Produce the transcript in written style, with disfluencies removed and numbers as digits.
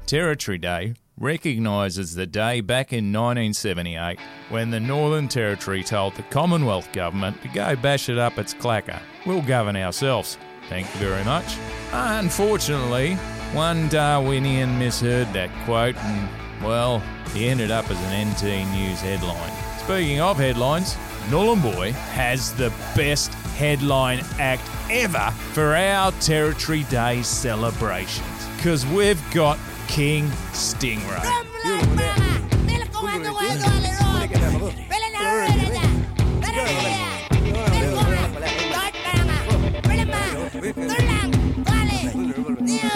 Territory Day recognises the day back in 1978 when the Northern Territory told the Commonwealth Government to go bash it up its clacker. We'll govern ourselves. Thank you very much. Unfortunately, one Darwinian misheard that quote and, well, he ended up as an NT News headline. Speaking of headlines, Nhulunbuy has the best headline act ever for our Territory Day celebrations, because we've got King Stingray.